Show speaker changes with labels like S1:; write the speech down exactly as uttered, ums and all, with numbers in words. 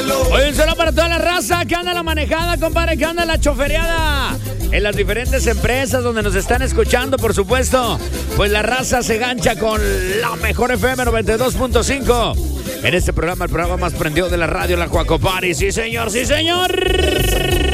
S1: Oye, un saludo para toda la raza que anda la manejada, compadre, que anda la chofereada. En las diferentes empresas donde nos están escuchando, por supuesto. Pues la raza se gancha con la mejor F M noventa y dos punto cinco. En este programa, el programa más prendido de la radio, la Cuaco Party. Sí, señor, sí, señor.